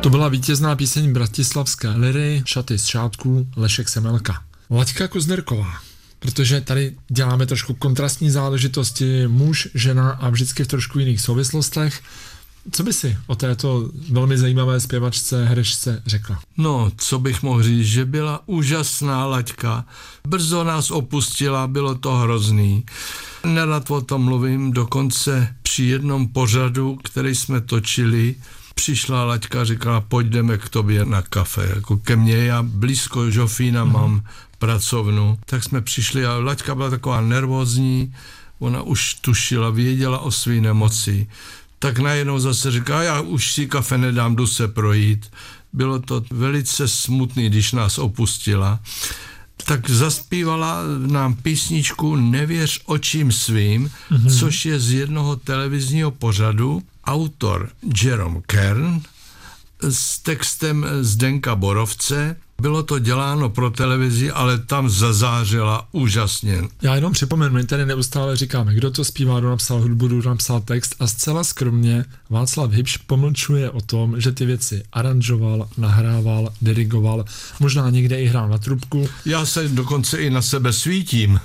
To byla vítězná píseň bratislavské Liry, Šaty z šátků, Lešek Semelka. Laďka Koznerková, protože tady děláme trošku kontrastní záležitosti, muž, žena a vždycky v trošku jiných souvislostech. Co by si o této velmi zajímavé zpěvačce, herečce řekla? No, co bych mohl říct, že byla úžasná Laďka. Brzo nás opustila, bylo to hrozný. Nerad o tom mluvím, dokonce při jednom pořadu, který jsme točili, přišla Laďka a říkala, pojďme k tobě na kafe, jako ke mně, já blízko Žofína mám pracovnu, tak jsme přišli a Laďka byla taková nervózní, ona už tušila, věděla o své nemoci, tak najednou zase říká, já už si kafe nedám, jdu se projít. Bylo to velice smutný, když nás opustila. Tak zaspívala nám písničku Nevěř očím svým, což je z jednoho televizního pořadu, autor Jerome Kern s textem Zdenka Borovce. Bylo to děláno pro televizi, ale tam zazářila úžasně. Já jenom připomenu, my tady neustále říkáme, kdo to zpívá, kdo napsal hudbu, kdo napsal text a zcela skromně Václav Hybš pomlčuje o tom, že ty věci aranžoval, nahrával, dirigoval, možná někde i hrál na trubku. Já se dokonce i na sebe svítím,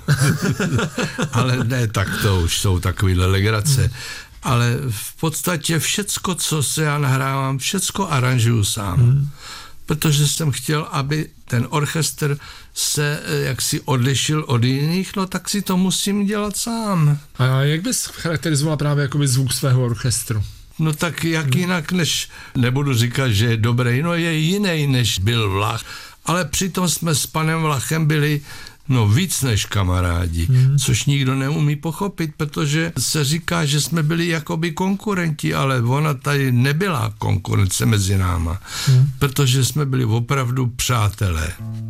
ale ne, tak to už jsou takovýhle legrace. Ale v podstatě všecko, co se já nahrávám, všecko aranžuju sám. Protože jsem chtěl, aby ten orchestr se jaksi odlišil od jiných, no tak si to musím dělat sám. A jak bys charakterizoval právě jakoby zvuk svého orchestru? No tak jak jinak, než, nebudu říkat, že je dobrý, no je jiný, než byl Vlach, ale přitom jsme s panem Vlachem byli víc než kamarádi, což nikdo neumí pochopit, protože se říká, že jsme byli jakoby konkurenti, ale ona tady nebyla konkurence mezi náma, protože jsme byli opravdu přátelé.